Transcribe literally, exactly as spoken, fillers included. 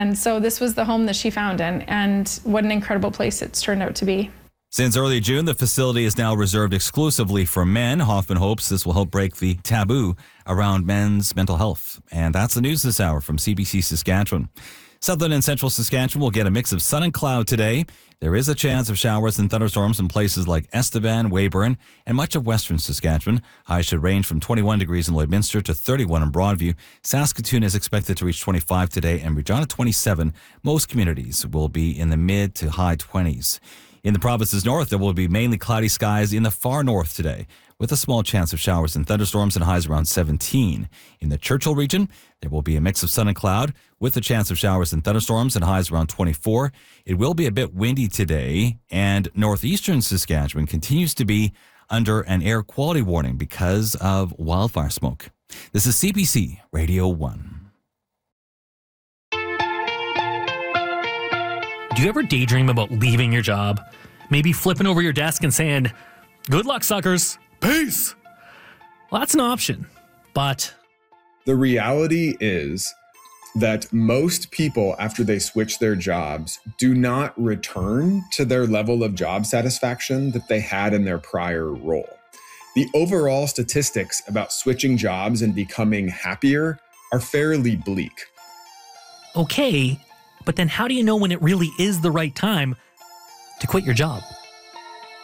And so this was the home that she found in, and what an incredible place it's turned out to be. Since early June, the facility is now reserved exclusively for men. Hoffman hopes this will help break the taboo around men's mental health. And that's the news this hour from C B C Saskatchewan. Southern and central Saskatchewan will get a mix of sun and cloud today. There is a chance of showers and thunderstorms in places like Estevan, Weyburn, and much of western Saskatchewan. Highs should range from twenty-one degrees in Lloydminster to thirty-one in Broadview. Saskatoon is expected to reach twenty-five today, and Regina twenty-seven. Most communities will be in the mid to high twenties. In the province's north, there will be mainly cloudy skies in the far north today, with a small chance of showers and thunderstorms and highs around seventeen. In the Churchill region, there will be a mix of sun and cloud with a chance of showers and thunderstorms and highs around twenty-four. It will be a bit windy today, and northeastern Saskatchewan continues to be under an air quality warning because of wildfire smoke. This is C B C Radio one. Do you ever daydream about leaving your job? Maybe flipping over your desk and saying, "Good luck, suckers. Peace." Well, that's an option, but the reality is that most people, after they switch their jobs, do not return to their level of job satisfaction that they had in their prior role. The overall statistics about switching jobs and becoming happier are fairly bleak. Okay, but then how do you know when it really is the right time to quit your job?